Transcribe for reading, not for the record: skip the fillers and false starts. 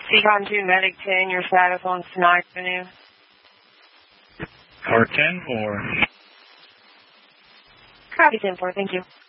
Seacon 2, Medic 10, your status on Snipe Avenue. Car 10 or? Copy 10-4, thank you.